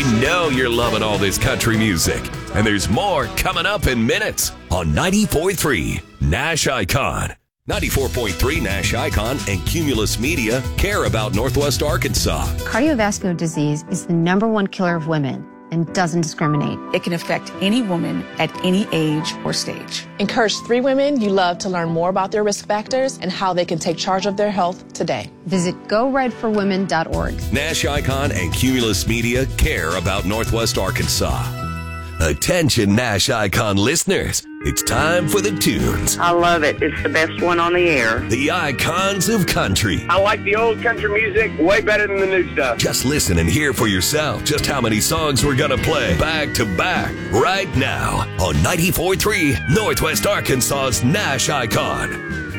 We know you're loving all this country music. And there's more coming up in minutes on 94.3 Nash Icon. 94.3 Nash Icon and Cumulus Media care about Northwest Arkansas. Cardiovascular disease is the #1 killer of women and doesn't discriminate. It can affect any woman at any age or stage. Encourage 3 women you love to learn more about their risk factors and how they can take charge of their health today. Visit GoRedForWomen.org. Nash Icon and Cumulus Media care about Northwest Arkansas. Attention Nash Icon listeners, it's time for the tunes. I love it. It's the best one on the air. The icons of country. I like the old country music way better than the new stuff. Just listen and hear for yourself just how many songs we're going to play back to back right now on 94.3 Northwest Arkansas's Nash Icon.